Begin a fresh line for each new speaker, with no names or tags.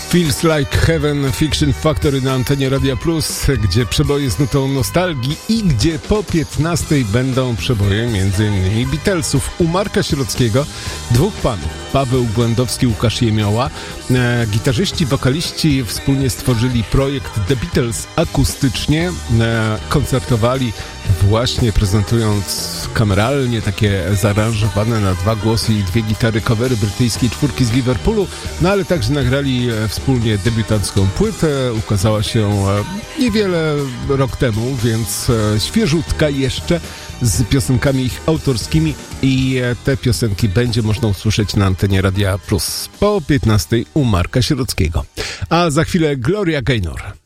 Feels Like Heaven, Fiction Factory na antenie Radia Plus, gdzie przeboje z nutą nostalgii i gdzie po 15 będą przeboje m.in. Beatlesów. U Marka Sierockiego dwóch panów, Paweł Błędowski, Łukasz Jemioła. Gitarzyści, wokaliści wspólnie stworzyli projekt The Beatles akustycznie. Koncertowali właśnie prezentując kameralnie takie zaaranżowane na dwa głosy i dwie gitary covery brytyjskiej czwórki z Liverpoolu, no ale także nagrali wspólnie debiutancką płytę. Ukazała się niewiele rok temu, więc świeżutka jeszcze z piosenkami ich autorskimi i te piosenki będzie można usłyszeć na antenie Radia Plus po 15 u Marka Sierockiego. A za chwilę Gloria Gaynor.